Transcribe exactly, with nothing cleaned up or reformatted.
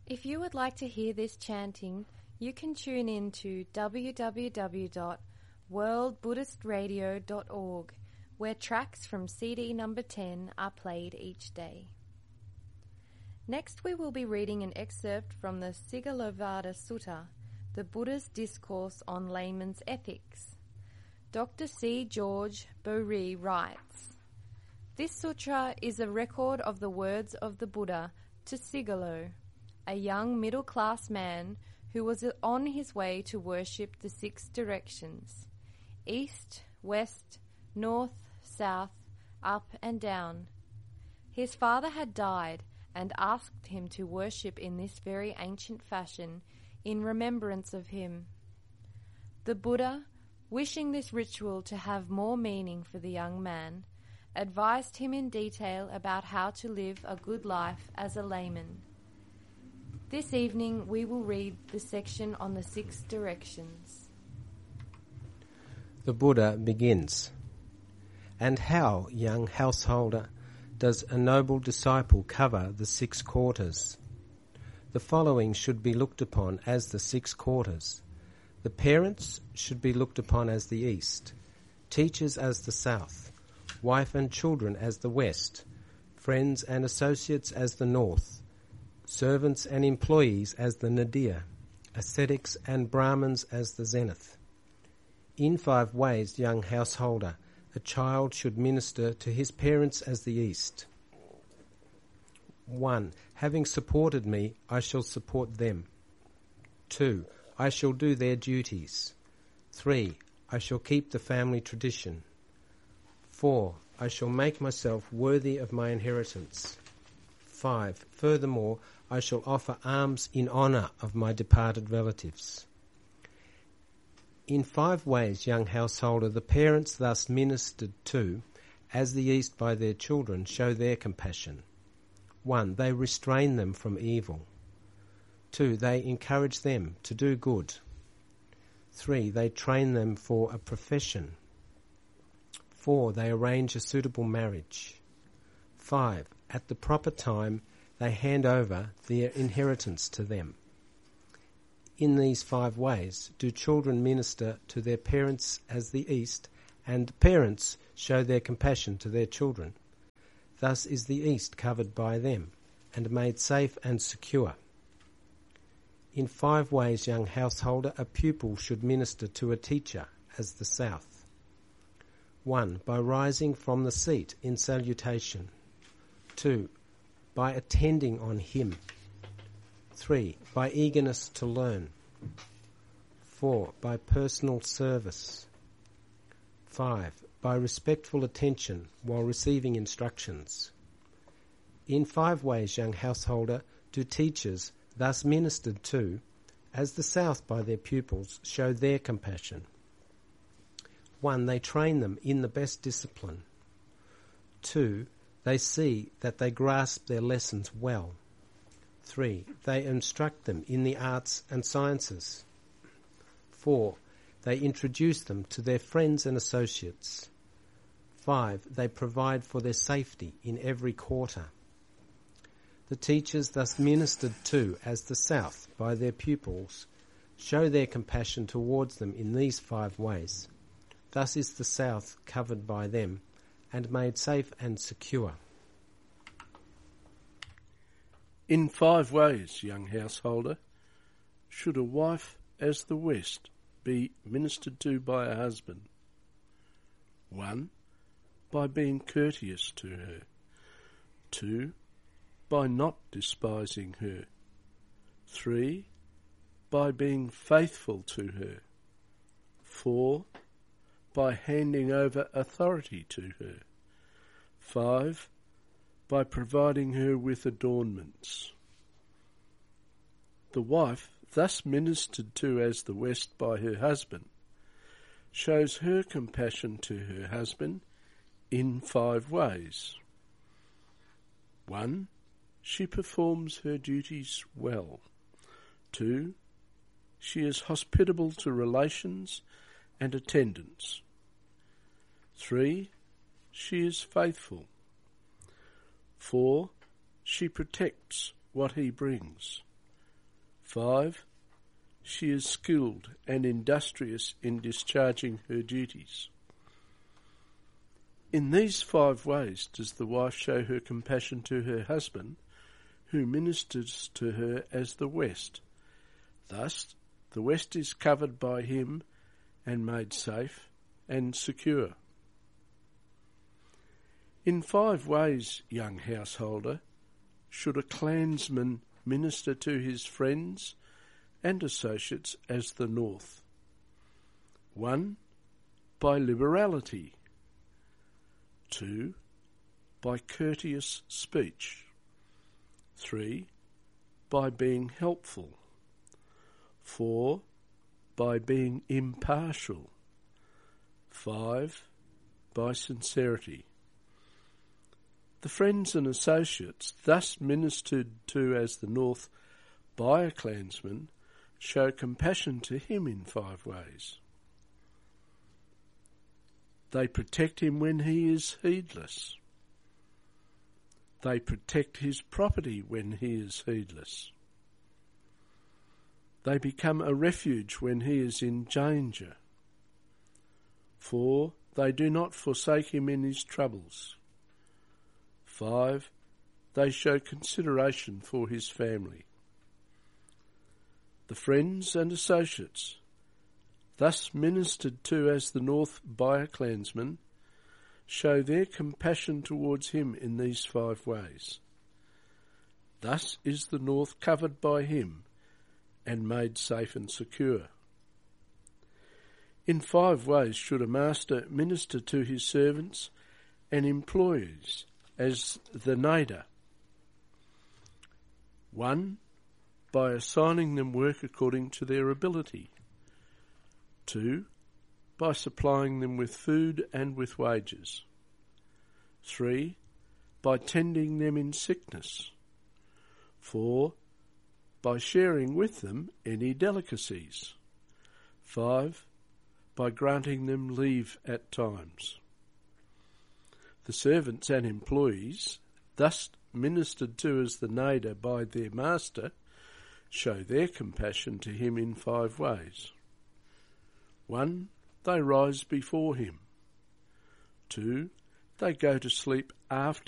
If you would like to hear this chanting, you can tune in to w w w dot world buddhist radio dot org, where tracks from C D number ten are played each day. Next we will be reading an excerpt from the Sigalovada Sutta, the Buddha's Discourse on Layman's Ethics. Doctor C. George Bowree writes, "This sutra is a record of the words of the Buddha to Sigalo, a young middle-class man who was on his way to worship the six directions, east, west, north, south, up and down. His father had died and asked him to worship in this very ancient fashion in remembrance of him. The Buddha, wishing this ritual to have more meaning for the young man, advised him in detail about how to live a good life as a layman. This evening we will read the section on the six directions." The Buddha begins, "And how, young householder, does a noble disciple cover the six quarters? The following should be looked upon as the six quarters. The parents should be looked upon as the east, teachers as the south, wife and children as the west, friends and associates as the north, servants and employees as the nadir, ascetics and Brahmins as the zenith. In five ways, young householder, a child should minister to his parents as the east. One, having supported me, I shall support them. Two, I shall do their duties. Three, I shall keep the family tradition. Four, I shall make myself worthy of my inheritance. Five, furthermore, I shall offer alms in honour of my departed relatives." In five ways, young householder, the parents thus ministered to, as the east by their children, show their compassion. One, they restrain them from evil. Two, they encourage them to do good. Three, they train them for a profession. Four, they arrange a suitable marriage. Five, at the proper time, they hand over their inheritance to them. In these five ways do children minister to their parents as the east, and parents show their compassion to their children. Thus is the east covered by them, and made safe and secure. In five ways, young householder, a pupil should minister to a teacher as the south. One, by rising from the seat in salutation. Two, by attending on him. Three, by eagerness to learn. Four, by personal service. Five, by respectful attention while receiving instructions. In five ways, young householder, do teachers, thus ministered to, as the south by their pupils, show their compassion. One, they train them in the best discipline. Two, they see that they grasp their lessons well. Three, they instruct them in the arts and sciences. Four, they introduce them to their friends and associates. Five, they provide for their safety in every quarter. The teachers thus ministered to as the south by their pupils show their compassion towards them in these five ways. Thus is the south covered by them and made safe and secure." In five ways, young householder, should a wife as the west be ministered to by a husband. One, by being courteous to her. Two, by not despising her. Three, by being faithful to her. Four, by handing over authority to her. Five, by providing her with adornments. The wife, thus ministered to as the west by her husband, shows her compassion to her husband in five ways. One, she performs her duties well. Two, she is hospitable to relations and attendants. Three, she is faithful. Four, she protects what he brings. Five, she is skilled and industrious in discharging her duties. In these five ways does the wife show her compassion to her husband, who ministers to her as the West. Thus, the West is covered by him and made safe and secure. In five ways, young householder, should a clansman minister to his friends and associates as the North. One, by liberality. Two, by courteous speech. Three, by being helpful. Four, by being impartial. Five, by sincerity. The friends and associates thus ministered to as the North by a clansman show compassion to him in five ways. They protect him when he is heedless. They protect his property when he is heedless. They become a refuge when he is in danger. Four, they do not forsake him in his troubles. Five, they show consideration for his family. The friends and associates, thus ministered to as the North by a clansman, show their compassion towards him in these five ways. Thus is the North covered by him and made safe and secure. In five ways should a master minister to his servants and employees as the Nader. One, by assigning them work according to their ability. Two, by supplying them with food and with wages. Three, by tending them in sickness. Four, by sharing with them any delicacies. Five, by granting them leave at times. The servants and employees, thus ministered to as the Nader by their master, show their compassion to him in five ways. One, they rise before him. Two, they go to sleep after